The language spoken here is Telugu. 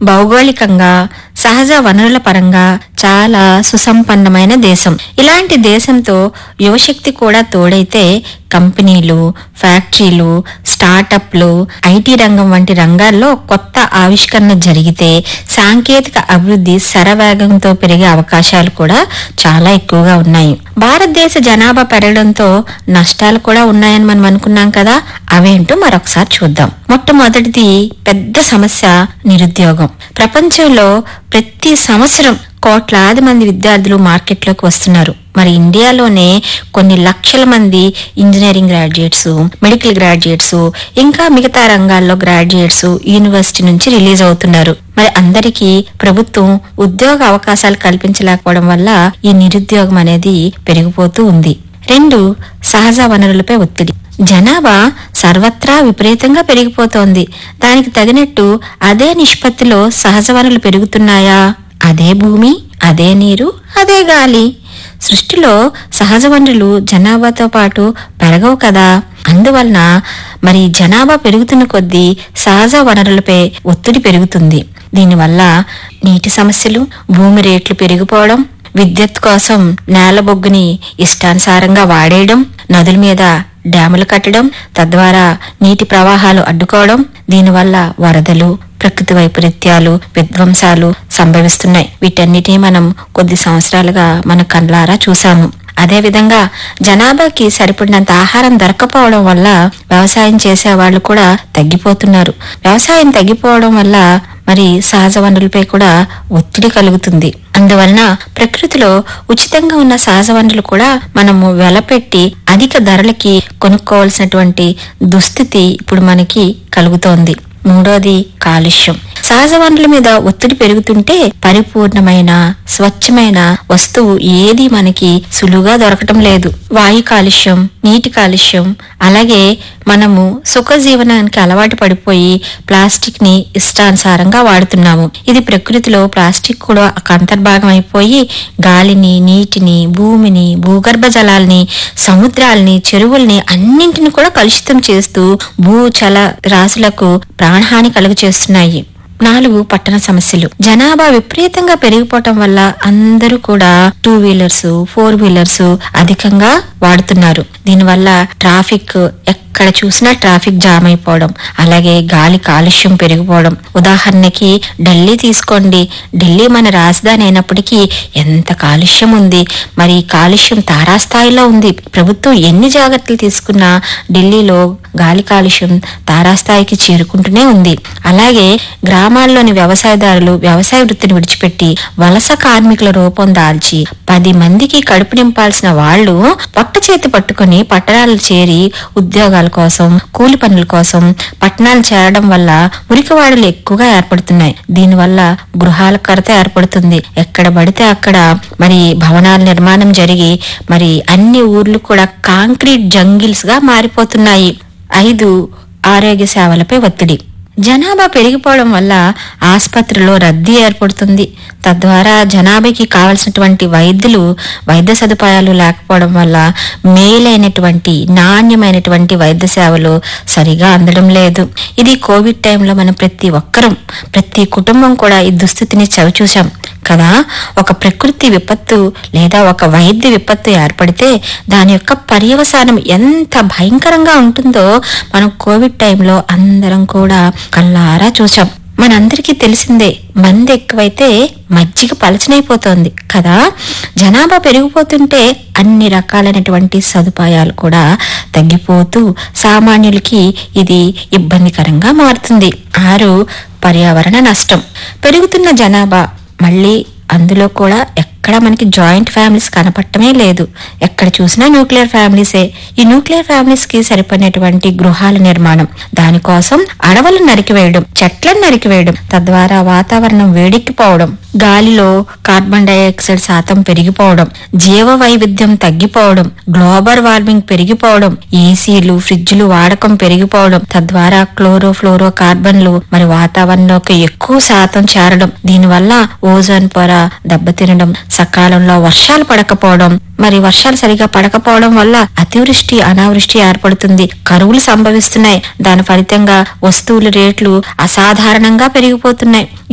భౌగోళికంగా సహజ వనరుల పరంగా చాలా సుసంపన్నమైన దేశం. ఇలాంటి దేశంతో యువశక్తి కూడా తోడైతే కంపెనీలు, ఫ్యాక్టరీలు, స్టార్టప్లు, ఐటీ రంగం వంటి రంగాల్లో కొత్త ఆవిష్కరణ జరిగితే సాంకేతిక అభివృద్ధి శరవేగంతో పెరిగే అవకాశాలు కూడా చాలా ఎక్కువగా ఉన్నాయి. భారతదేశ జనాభా పెరగడంతో నష్టాలు కూడా ఉన్నాయని మనం అనుకున్నాం కదా, అవేంటో మరొకసారి చూద్దాం. మొట్టమొదటిది పెద్ద సమస్య నిరుద్యోగం. ప్రపంచంలో ప్రతి సంవత్సరం కోట్లాది మంది విద్యార్థులు మార్కెట్లోకి వస్తున్నారు. మరి ఇండియాలోనే కొన్ని లక్షల మంది ఇంజనీరింగ్ గ్రాడ్యుయేట్స్, మెడికల్ గ్రాడ్యుయేట్స్, ఇంకా మిగతా రంగాల్లో గ్రాడ్యుయేట్స్ యూనివర్సిటీ నుంచి రిలీజ్ అవుతున్నారు. మరి అందరికీ ప్రభుత్వం ఉద్యోగ అవకాశాలు కల్పించలేకపోవడం వల్ల ఈ నిరుద్యోగం అనేది పెరిగిపోతూ ఉంది. 2, సహజ వనరులపై ఒత్తిడి. జనాభా సర్వత్రా విపరీతంగా పెరిగిపోతోంది. దానికి తగినట్టు అదే నిష్పత్తిలో సహజ వనరులు పెరుగుతున్నాయా? అదే భూమి, అదే నీరు, అదే గాలి. సృష్టిలో సహజ వనరులు జనాభాతో పాటు పెరగవు కదా. అందువలన మరి జనాభా పెరుగుతున్న కొద్దీ సహజ వనరులపై ఒత్తిడి పెరుగుతుంది. దీనివల్ల నీటి సమస్యలు, భూమి రేట్లు పెరిగిపోవడం, విద్యుత్ కోసం నేల బొగ్గుని ఇష్టానుసారంగా వాడేయడం, నదుల మీద డ్యాములు కట్టడం, తద్వారా నీటి ప్రవాహాలు అడ్డుకోవడం, దీనివల్ల వరదలు, ప్రకృతి వైపరీత్యాలు, విధ్వంసాలు సంభవిస్తున్నాయి. వీటన్నిటినీ మనం కొద్ది సంవత్సరాలుగా మన కళ్ళారా చూసాము. అదేవిధంగా జనాభాకి సరిపడినంత ఆహారం దొరకపోవడం వల్ల వ్యవసాయం చేసే వాళ్ళు కూడా తగ్గిపోతున్నారు. వ్యవసాయం తగ్గిపోవడం వల్ల మరి సహజ వనరులపై కూడా ఒత్తిడి కలుగుతుంది. అందువలన ప్రకృతిలో ఉచితంగా ఉన్న సహజ వనరులు కూడా మనము వెలపెట్టి అధిక ధరలకి కొనుక్కోవాల్సినటువంటి దుస్థితి ఇప్పుడు మనకి కలుగుతోంది. 3వది కాలుష్యం. సహజ వనరుల మీద ఒత్తిడి పెరుగుతుంటే పరిపూర్ణమైన స్వచ్ఛమైన వస్తువు ఏది మనకి సులువుగా దొరకటం లేదు. వాయు కాలుష్యం, నీటి కాలుష్యం, అలాగే మనము సుఖ జీవనానికి అలవాటు పడిపోయి ప్లాస్టిక్ ని ఇష్టానుసారంగా వాడుతున్నాము. ఇది ప్రకృతిలో ప్లాస్టిక్ కూడా ఒక అంతర్భాగం అయిపోయి గాలిని, నీటిని, భూమిని, భూగర్భ జలాల్ని, సముద్రాల్ని, చెరువుల్ని అన్నింటిని కూడా కలుషితం చేస్తూ భూచల రాశులకు ప్రాణహాని కలుగు చేస్తున్నాయి. 4, పట్టణ సమస్యలు. జనాభా విపరీతంగా పెరిగిపోవటం వల్ల అందరూ కూడా 2 వీలర్స్, 4 వీలర్స్ అధికంగా వాడుతున్నారు. దీనివల్ల ట్రాఫిక్ ఎక్కడ చూసినా ట్రాఫిక్ జామ్ అయిపోవడం, అలాగే గాలి కాలుష్యం పెరిగిపోవడం. ఉదాహరణకి ఢిల్లీ తీసుకోండి. ఢిల్లీ మన రాజధాని అయినప్పటికీ ఎంత కాలుష్యం ఉంది. మరి కాలుష్యం తారాస్థాయిలో ఉంది. ప్రభుత్వం ఎన్ని జాగ్రత్తలు తీసుకున్నా ఢిల్లీలో గాలి కాలుష్యం తారాస్థాయికి చేరుకుంటూనే ఉంది. అలాగే గ్రామాల్లోని వ్యవసాయదారులు వ్యవసాయ వృత్తిని విడిచిపెట్టి వలస కార్మికుల రూపం దాల్చి 10 మందికి కడుపు నింపాల్సిన వాళ్ళు పొట్ట చేతి పట్టుకుని పట్టణాలు చేరి ఉద్యోగాల కోసం, కూలి పనుల కోసం పట్టణాలు చేరడం వల్ల మురికివాడలు ఎక్కువగా ఏర్పడుతున్నాయి. దీనివల్ల గృహాల కొరత ఏర్పడుతుంది. ఎక్కడ పడితే అక్కడ మరి భవనాల నిర్మాణం జరిగి మరి అన్ని ఊర్లు కూడా కాంక్రీట్ జంగిల్స్ గా మారిపోతున్నాయి. 5, ఆరోగ్య సేవలపై ఒత్తిడి. జనాభా పెరిగిపోవడం వల్ల ఆసుపత్రిలో రద్దీ ఏర్పడుతుంది. తద్వారా జనాభాకి కావలసినటువంటి వైద్య సదుపాయాలు లేకపోవడం వల్ల మేలైనటువంటి నాణ్యమైనటువంటి వైద్య సేవలు సరిగా అందడం లేదు. ఇది కోవిడ్ టైంలో మనం ప్రతి కుటుంబం కూడా ఈ దుస్థితిని చవిచూశాం కదా. ఒక ప్రకృతి విపత్తు లేదా ఒక వైద్య విపత్తు ఏర్పడితే దాని యొక్క పర్యవసానం ఎంత భయంకరంగా ఉంటుందో మనం కోవిడ్ టైంలో అందరం కూడా కళ్ళారా చూసాం. మనందరికీ తెలిసిందే, మంది ఎక్కువైతే మజ్జిగ పలచనైపోతోంది కదా. జనాభా పెరిగిపోతుంటే అన్ని రకాలైనటువంటి సదుపాయాలు కూడా తగ్గిపోతూ సామాన్యులకి ఇది ఇబ్బందికరంగా మారుతుంది. 6, పర్యావరణ నష్టం. పెరుగుతున్న జనాభా, మళ్ళీ అందులో కూడా ఎక్కడ మనకి జాయింట్ ఫ్యామిలీస్ కనపడటమే లేదు. ఎక్కడ చూసినా న్యూక్లియర్ ఫ్యామిలీసే. ఈ న్యూక్లియర్ ఫ్యామిలీస్ కి సరిపడినటువంటి గృహాల నిర్మాణం, దానికోసం అడవులను నరికివేయడం, చెట్లను నరికివేయడం, తద్వారా వాతావరణం వేడెక్కిపోవడం, గాలిలో కార్బన్ డైఆక్సైడ్ శాతం పెరిగిపోవడం, జీవ వైవిధ్యం తగ్గిపోవడం, గ్లోబల్ వార్మింగ్ పెరిగిపోవడం, ఏసీలు, ఫ్రిడ్జ్లు వాడకం పెరిగిపోవడం, తద్వారా క్లోరోఫ్లోరో కార్బన్లు మరి వాతావరణంలోకి ఎక్కువ శాతం చేరడం, దీనివల్ల ఓజోన్ పొర దెబ్బతినడం, సకాలంలో వర్షాలు పడకపోవడం, మరి వర్షాలు సరిగా పడకపోవడం వల్ల అతివృష్టి, అనావృష్టి ఏర్పడుతుంది. కరువులు సంభవిస్తున్నాయి. దాని ఫలితంగా వస్తువుల రేట్లు అసాధారణంగా పెరిగిపోతున్నాయి.